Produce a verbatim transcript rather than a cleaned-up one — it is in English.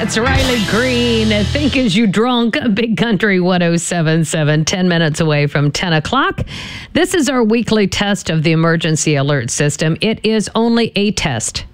That's Riley Green. Think As You Drunk, Big Country one oh seven point seven, ten minutes away from ten o'clock. This is our weekly test of the emergency alert system. It is only a test.